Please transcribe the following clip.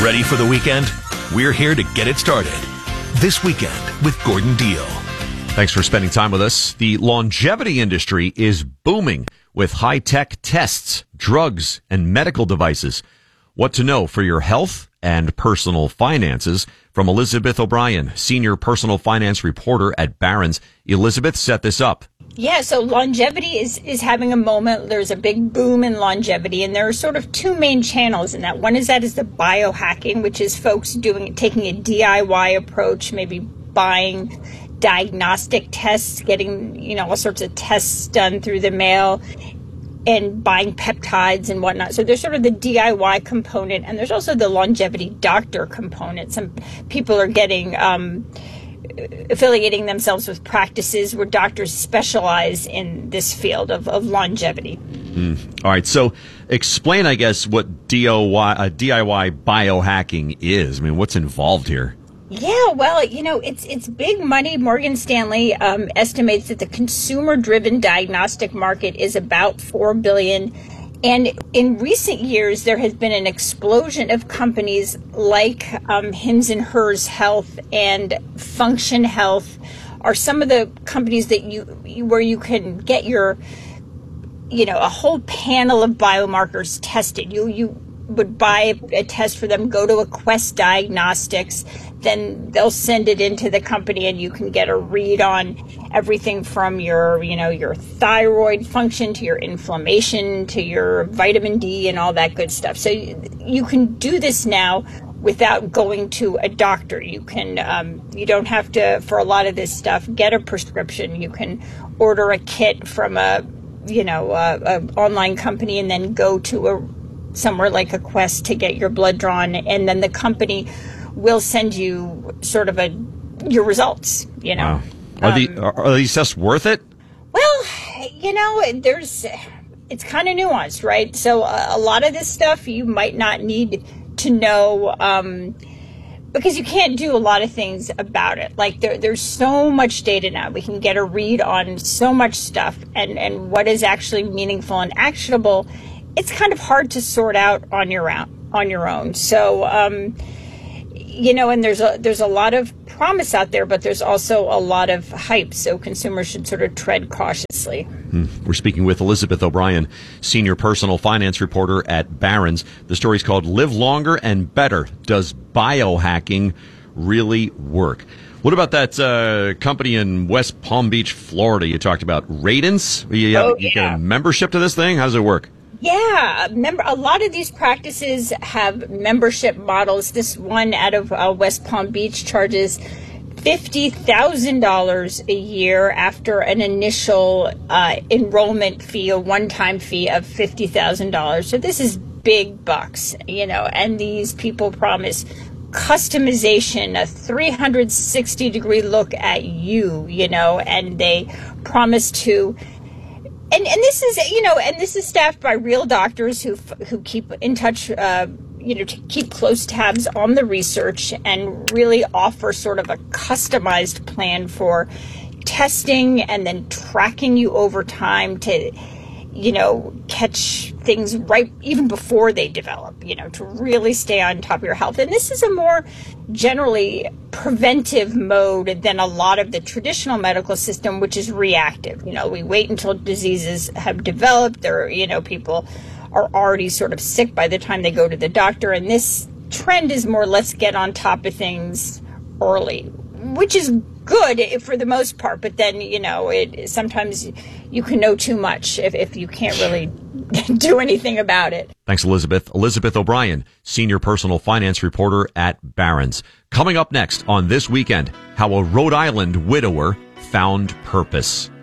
Ready for the weekend? We're here to get it started. This Weekend with Gordon Deal. Thanks for spending time with us. The longevity industry is booming with high-tech tests, drugs, and medical devices. What to know for your health and personal finances from Elizabeth O'Brien, senior personal finance reporter at Barron's. Elizabeth, set this up. Yeah, so longevity is having a moment. There's a big boom in longevity, and there are sort of two main channels in that. One is the biohacking, which is folks taking a DIY approach, maybe buying diagnostic tests, getting, all sorts of tests done through the mail, and buying peptides and whatnot. So there's sort of the DIY component, and there's also the longevity doctor component. Some people are getting affiliating themselves with practices where doctors specialize in this field of longevity. All right, so explain, I guess, what DIY biohacking is. I mean, what's involved here? Yeah, well, it's big money. Morgan Stanley estimates that the consumer-driven diagnostic market is about $4 billion. And in recent years, there has been an explosion of companies like Hims and Hers Health and Function Health are some of the companies that where you can get your, a whole panel of biomarkers tested. You would buy a test for them, go to a Quest Diagnostics, then they'll send it into the company and you can get a read on everything from your thyroid function to your inflammation to your vitamin D and all that good stuff. So you can do this now without going to a doctor. You can, you don't have to, for a lot of this stuff, get a prescription. You can order a kit from a online company and then go to somewhere like a Quest to get your blood drawn, and then the company will send you sort of your results, Wow. Are these tests worth it? Well, it's kind of nuanced, right? So a lot of this stuff you might not need to know, because you can't do a lot of things about it. Like there's so much data now. We can get a read on so much stuff, and what is actually meaningful and actionable, it's kind of hard to sort out on your own. So, and there's a lot of promise out there, but there's also a lot of hype. So consumers should sort of tread cautiously. We're speaking with Elizabeth O'Brien, senior personal finance reporter at Barron's. The story's called Live Longer and Better. Does biohacking really work? What about that company in West Palm Beach, Florida you talked about, Radiance? You get a membership to this thing? How does it work? Yeah, a lot of these practices have membership models. This one out of West Palm Beach charges $50,000 a year after an initial enrollment fee, a one-time fee of $50,000. So this is big bucks, and these people promise customization, a 360-degree look at you, and they promise to... And this is, and this is staffed by real doctors who keep in touch, to keep close tabs on the research and really offer sort of a customized plan for testing and then tracking you over time to, catch things right even before they develop, to really stay on top of your health. And this is a more generally preventive mode than a lot of the traditional medical system, which is reactive. We wait until diseases have developed, or, people are already sort of sick by the time they go to the doctor. And this trend is more, let's get on top of things early, which is good for the most part, but then, sometimes you can know too much if you can't really do anything about it. Thanks, Elizabeth. Elizabeth O'Brien, senior personal finance reporter at Barron's. Coming up next on This Weekend, how a Rhode Island widower found purpose.